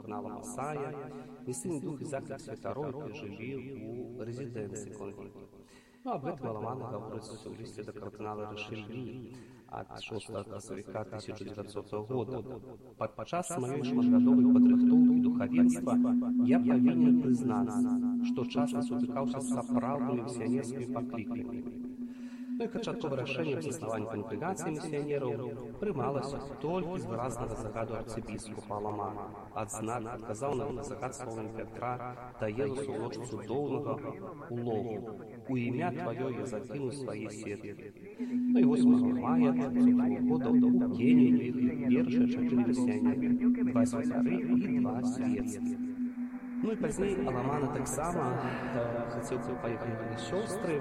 кардинала Масая, Мессин Дух и Заклик Святой жили у резиденции конвента. Об этом Аламана говорит в листе до кардинала Ришельи от 6 красовика 1900 года. Подчас моей шматгадовой падрыхтоўкі духовенства я повинен признаться, что часто сутыкаўся с сапраўднымі миссионерскими покликами. Ну и канчатковае рашэнне аб заснаванні конгрегацыі миссионеров прымалася толькі з выразнага загаду арцыбіскупа Аламана. Адзнак адказаў на загад словамі Петра да Езусу ў ноч цудоўнага улову. У імя твоё я закину свои сетки. Ну и 8 мая 1900 года у Кении выехали первые 4 миссионеры, 2 святары и 2 светские. Ну и позднее Аламана так само хотел поехать на сестры.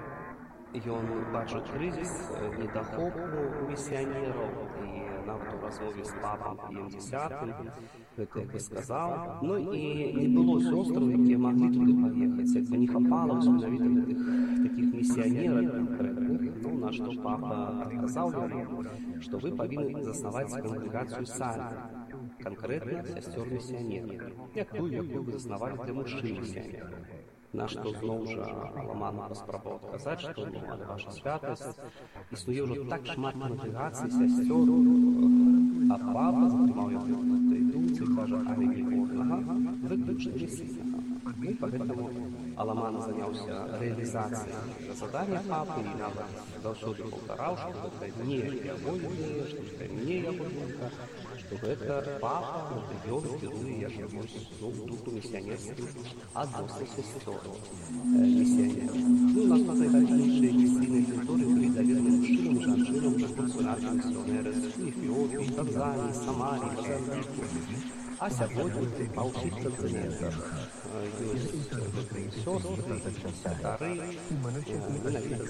Ён бачыў крызіс, недахопу миссионеров, и нават у размове з папам Піем X гэта як бы сказаў. Ну і не было сёстраў, якія маглі туды паехаць, як бы не хапала менавіта такіх миссионеров конкретных. Ну, на што папа адказаў яму, што вы павінны заснаваць конгрегацыю самі, конкретных сясцёр миссионеров, якую вы заснавалі для мужчын миссионеров. На што зноў жа Аламан паспрабаваў адказаць, што ваша святасць існуе ўжо так шмат конгрэгацый сясцёр, а папа затрымаў яго на той думцы і кажа, а не кожнага выключна месійнага. Ну і поэтому Аламан заняўся рэалізацыяй задання папы і нават заўсёды паўтараў, што гэта не яго ідэя, што гэта не яго думка, што гэта папа, ён кіруе якимось духу миссионерским адносных сясцёр миссионеров. Ну і наступныя дальнейшие миссійныя тэрыторыі былі даведаны мужчынам і жанчынам распаўсюджваць миссионеры з Эфіопіі, Танзаніі, Самаріі, Мозамбіку. А сьогодні па ўсіх кантынентах ёсць гэтыя сёстры, святары, менавіта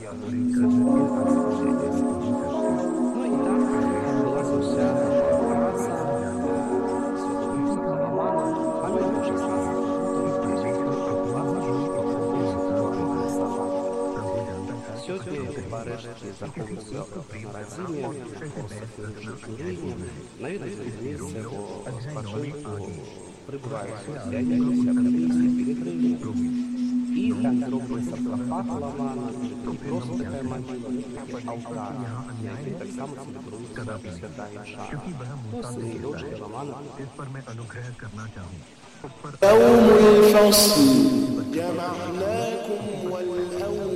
ну і так адбылася ўся праца святого Аламана, памятаю 16 Сьогодні Парижки заховуються на радзіні, журыні, навідаюць місце його спачынку, прибувають миссионеры, сябры, пілігрими. І там зроблений саркофаг Аламана, не просто така могила, а алтар, який так само цілебрується свята Інша. Ну, сини і дочки Аламана. يوم الفصل جمعناكم والأول